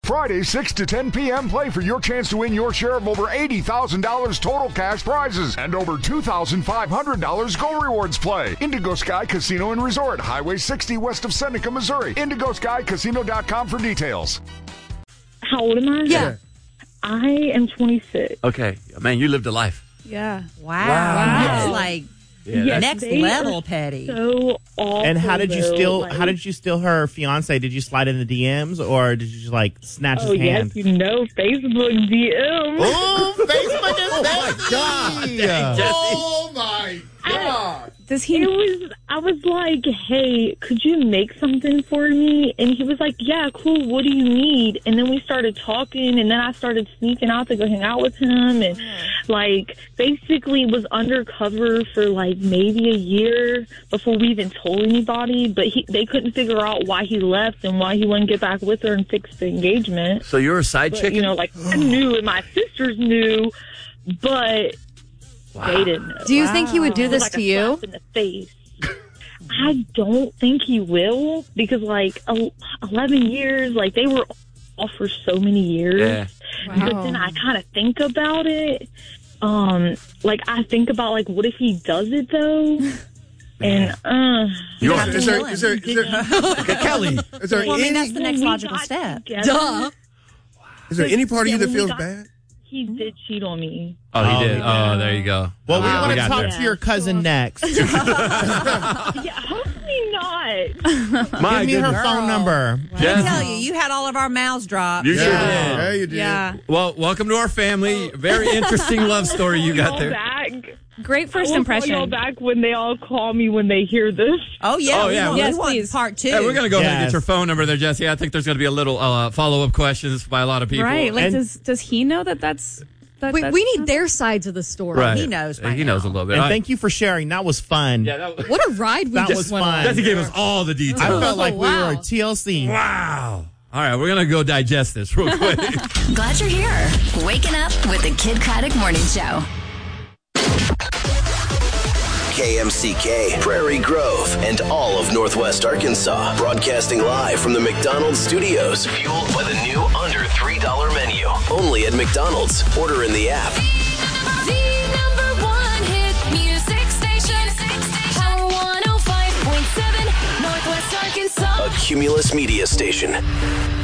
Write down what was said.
Friday, 6 to 10 p.m. Play for your chance to win your share of over $80,000 total cash prizes and over $2,500 Go Rewards Play. Indigo Sky Casino and Resort, Highway 60 west of Seneca, Missouri. IndigoSkyCasino.com for details. How old am I? Yeah. I am 26. Okay. Man, you lived a life. Yeah. Wow. Wow. That's like Yes, next they level are petty. So awful. And how did you though, steal? like- How did you steal her fiance? Did you slide in the DMs or did you just like snatch Oh his hand? yes, you know, Facebook DM. Oh, Facebook is Oh my God. Does he? I was like, hey, could you make something for me? And he was like, yeah, cool, what do you need? And then we started talking, and then I started sneaking out to go hang out with him, and like basically was undercover for like maybe a year before we even told anybody, but they couldn't figure out why he left and why he wouldn't get back with her and fix the engagement. So you're a side But, chick? you know, like I knew and my sisters knew, but they didn't know. Do you think he would do It was this like to a you? slap in the face. I don't think he will, because like 11 years, like they were off for so many years. Yeah. But then I kind of think about it. Like I think about like, what if he does it though? And Is there Kelly. Is there Well, I mean, any that's the next logical step. Duh. is there any part of you that when we feels got- bad? He did cheat on me. Oh, he did. yeah. Oh, there you go. Well, we Wow. want We to got talk there. to your cousin next. Yeah, hopefully not. My Give me her goodness. phone number. Let me tell you, you had all of our mouths dropped. You sure Yeah, did. you did. Yeah. Well, welcome to our family. Very interesting love story you got Y'all there. back. Great first I will call y'all impression. back when they all call me when they hear this. Oh, yeah. Oh, yeah. We Yes, want please. part two. Hey, we're going to go ahead and Yes. get your phone number there, Jesse. I think there's going to be a little follow-up questions by a lot of people. Right. Like, And- does he know that that's... We need their sides of the story. Right. He knows by He knows a now. little bit. And thank you for sharing. That was fun. Yeah, that was, What a ride we That just was went fun. on. Jesse gave us all the I details. felt like we wow. were a TLC. Wow. All right, we're going to go digest this real quick. Glad you're here. Waking up with the Kid Craddock Morning Show. KMCK, Prairie Grove, and all of Northwest Arkansas. Broadcasting live from the McDonald's studios. Fueled by the new under $3 menu. Only at McDonald's. Order in the app. The number one hit music station. Power 105.7, Northwest Arkansas. A Cumulus Media Station.